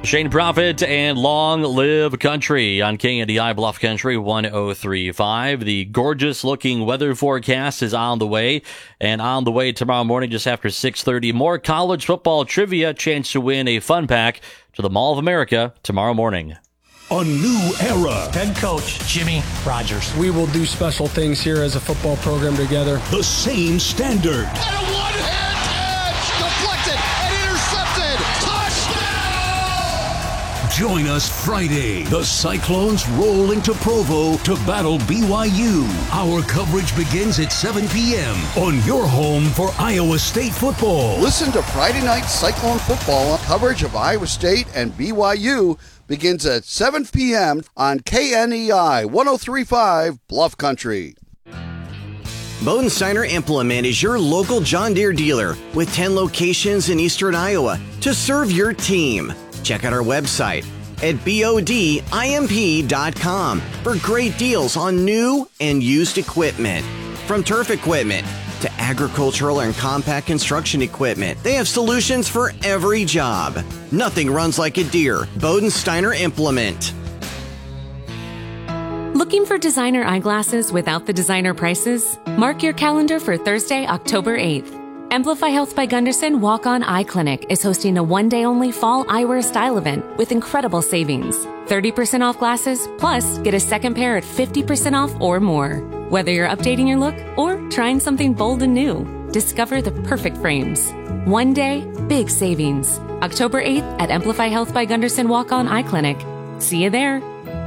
Shane Prophet and Long Live Country on KNDI Bluff Country 103.5. The gorgeous looking weather forecast is on the way, and on the way tomorrow morning just after 6:30. More college football trivia, chance to win a fun pack to the Mall of America tomorrow morning. A new era. Head coach Jimmy Rogers. We will do special things here as a football program together. The same standard. And a one-hand catch! Deflected and intercepted! Touchdown! Join us Friday. The Cyclones roll into Provo to battle BYU. Our coverage begins at 7 p.m. on your home for Iowa State football. Listen to Friday Night Cyclone football. Coverage of Iowa State and BYU begins at 7 p.m. on KNEI 103.5 Bluff Country. Bodensteiner Implement is your local John Deere dealer with 10 locations in eastern Iowa to serve your team. Check out our website at bodimp.com for great deals on new and used equipment. From turf equipment to agricultural and compact construction equipment, they have solutions for every job. Nothing runs like a Deere. Bodensteiner Implement. Looking for designer eyeglasses without the designer prices? Mark your calendar for Thursday, October 8th. Amplify Health by Gunderson Walk-On Eye Clinic is hosting a one-day-only fall eyewear style event with incredible savings. 30% off glasses, plus get a second pair at 50% off or more. Whether you're updating your look or trying something bold and new, discover the perfect frames. One day, big savings. October 8th at Amplify Health by Gunderson Walk-On Eye Clinic. See you there.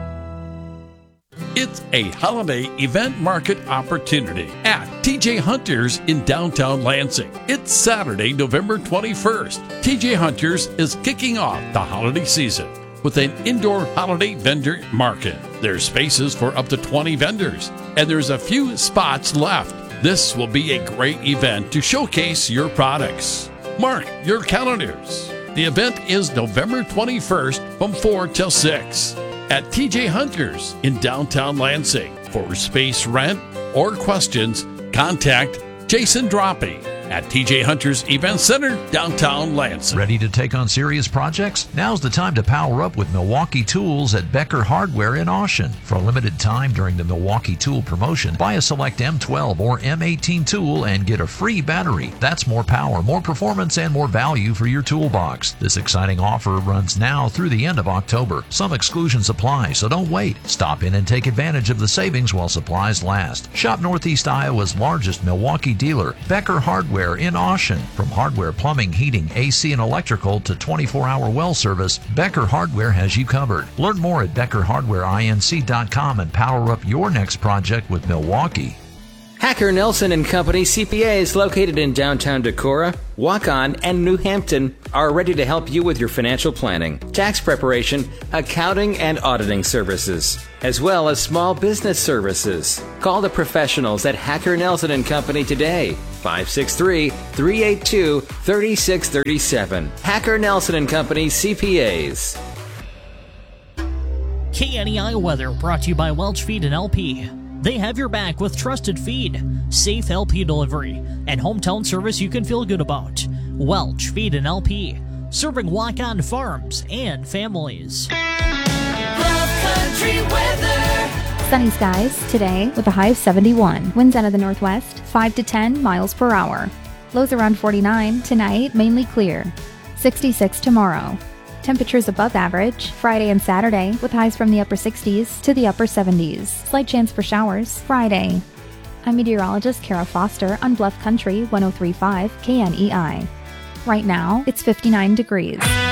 It's a holiday event market opportunity at TJ Hunters in downtown Lansing. It's Saturday, November 21st. TJ Hunters is kicking off the holiday season with an indoor holiday vendor market. There's spaces for up to 20 vendors, and there's a few spots left. This will be a great event to showcase your products. Mark your calendars. The event is November 21st from 4 till 6 at TJ Hunters in downtown Lansing. For space rent or questions, contact Jason Droppy at TJ Hunters Event Center, downtown Lansing. Ready to take on serious projects? Now's the time to power up with Milwaukee Tools at Becker Hardware in Austin. For a limited time during the Milwaukee Tool promotion, buy a select M12 or M18 tool and get a free battery. That's more power, more performance, and more value for your toolbox. This exciting offer runs now through the end of October. Some exclusions apply, so don't wait. Stop in and take advantage of the savings while supplies last. Shop Northeast Iowa's largest Milwaukee dealer, Becker Hardware in Austin. From hardware, plumbing, heating, AC, and electrical to 24-hour well service, Becker Hardware has you covered. Learn more at BeckerHardwareInc.com and power up your next project with Milwaukee. Hacker Nelson and Company CPAs located in downtown Decorah, Waukon, and New Hampton are ready to help you with your financial planning, tax preparation, accounting, and auditing services, as well as small business services. Call the professionals at Hacker Nelson and Company today, 563-382-3637. Hacker Nelson and Company CPAs. KNEI weather brought to you by Welch Feed and LP. They have your back with trusted feed, safe LP delivery, and hometown service you can feel good about. Welch Feed and LP, serving walk-on farms and families. Bluff Country weather. Sunny skies today with a high of 71. Winds out of the northwest, 5 to 10 miles per hour. Lows around 49. Tonight, mainly clear. 66 tomorrow. Temperatures above average Friday and Saturday with highs from the upper 60s to the upper 70s. Slight chance for showers Friday. I'm meteorologist Kara Foster on Bluff Country 103.5 KNEI. Right now, it's 59 degrees.